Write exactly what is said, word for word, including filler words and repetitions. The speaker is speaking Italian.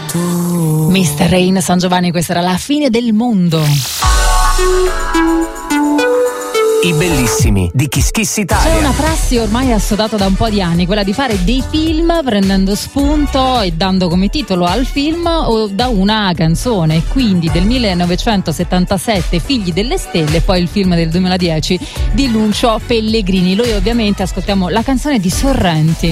mister Rain, San Giovanni, questa era la fine del mondo. I bellissimi di Kiss Kiss Italia. C'è una prassi ormai assodata da un po' di anni, quella di fare dei film prendendo spunto e dando come titolo al film o da una canzone. Quindi del millenovecentosettantasette Figli delle Stelle, poi il film del duemiladieci di Lucio Pellegrini. Noi ovviamente ascoltiamo la canzone di Sorrenti.